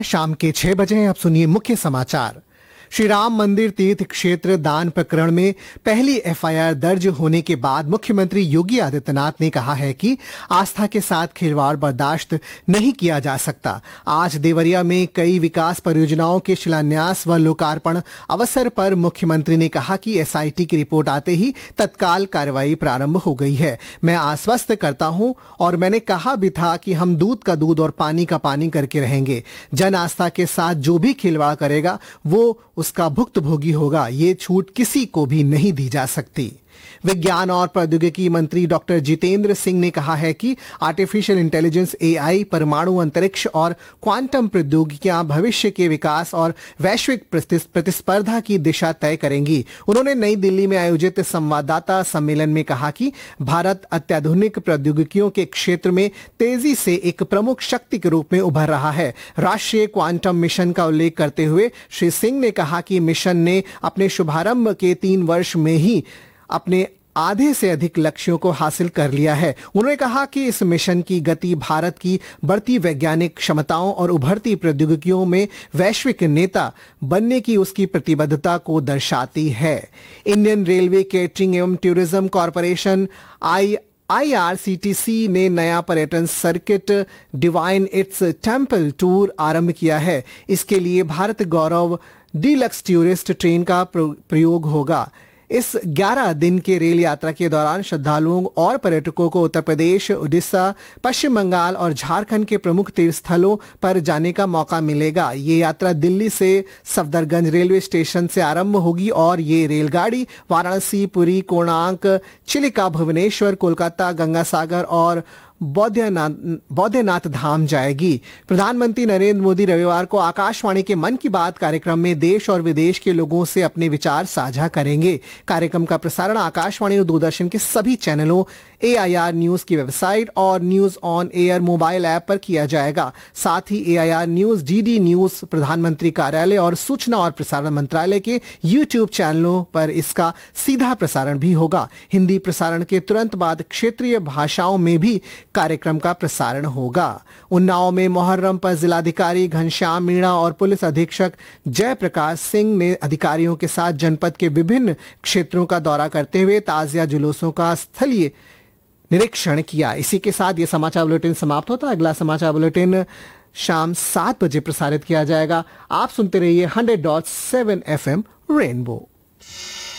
शाम के 6 बजे अब सुनिए मुख्य समाचार। श्री राम मंदिर तीर्थ क्षेत्र दान प्रकरण में पहली एफआईआर दर्ज होने के बाद मुख्यमंत्री योगी आदित्यनाथ ने कहा है कि आस्था के साथ खिलवाड़ बर्दाश्त नहीं किया जा सकता। आज देवरिया में कई विकास परियोजनाओं के शिलान्यास व लोकार्पण अवसर पर मुख्यमंत्री ने कहा कि एसआईटी की रिपोर्ट आते ही तत्काल कार्रवाई प्रारंभ हो गई है। मैं आश्वस्त करता हूं और मैंने कहा भी था कि हम दूध का दूध और पानी का पानी करके रहेंगे। जन आस्था के साथ जो भी खिलवाड़ करेगा वो उसका भुक्तभोगी होगा। ये छूट किसी को भी नहीं दी जा सकती। विज्ञान और प्रौद्योगिकी मंत्री डॉक्टर जितेंद्र सिंह ने कहा है कि आर्टिफिशियल इंटेलिजेंस एआई, परमाणु अंतरिक्ष और क्वांटम प्रौद्योगिकियां भविष्य के विकास और वैश्विक प्रतिस्पर्धा की दिशा तय करेंगी। उन्होंने नई दिल्ली में आयोजित संवाददाता सम्मेलन में कहा कि भारत अत्याधुनिक प्रौद्योगिकियों के क्षेत्र में तेजी से एक प्रमुख शक्ति के रूप में उभर रहा है। राष्ट्रीय क्वांटम मिशन का उल्लेख करते हुए श्री सिंह ने कहा कि मिशन ने अपने शुभारंभ के 3 वर्ष में ही अपने आधे से अधिक लक्ष्यों को हासिल कर लिया है। उन्होंने कहा कि इस मिशन की गति भारत की बढ़ती वैज्ञानिक क्षमताओं और उभरती प्रौद्योगिकियों में वैश्विक नेता बनने की उसकी प्रतिबद्धता को दर्शाती है। इंडियन रेलवे केटरिंग एवं टूरिज्म कॉरपोरेशन IRCTC ने नया पर्यटन circuit divine its temple tour आरंभ किया है। इसके लिए भारत गौरव डीलक्स टूरिस्ट ट्रेन का प्रयोग होगा। इस 11 दिन के रेल यात्रा के दौरान श्रद्धालुओं और पर्यटकों को उत्तर प्रदेश, उड़ीसा, पश्चिम बंगाल और झारखंड के प्रमुख तीर्थ स्थलों पर जाने का मौका मिलेगा। ये यात्रा दिल्ली से सफदरगंज रेलवे स्टेशन से आरंभ होगी और ये रेलगाड़ी वाराणसी, पुरी, कोणार्क, चिलिका, भुवनेश्वर, कोलकाता, गंगासागर और बौद्धनाथ धाम जाएगी। प्रधानमंत्री नरेंद्र मोदी रविवार को आकाशवाणी के मन की बात कार्यक्रम में देश और विदेश के लोगों से अपने विचार साझा करेंगे। कार्यक्रम का प्रसारण आकाशवाणी और दूरदर्शन के सभी चैनलों, AIR न्यूज की वेबसाइट और news on air mobile app पर किया जाएगा। साथ ही AIR न्यूज, DD न्यूज, प्रधानमंत्री कार्यालय और सूचना और प्रसारण मंत्रालय के YouTube चैनलों पर इसका सीधा प्रसारण भी होगा। हिंदी प्रसारण के तुरंत बाद क्षेत्रीय भाषाओं में भी कार्यक्रम का प्रसारण होगा। उन्नाव में मुहर्रम पर जिलाधिकारी घनश्याम मीणा और पुलिस अधीक्षक जयप्रकाश सिंह ने अधिकारियों के साथ जनपद के विभिन्न क्षेत्रों का दौरा करते हुए ताजिया जुलूसों का स्थलीय निरीक्षण किया। इसी के साथ ये समाचार बुलेटिन समाप्त होता है। अगला समाचार बुलेटिन शाम 7 बजे प्रसारित किया जाएगा। आप सुनते रहिए 100.7 FM रेनबो।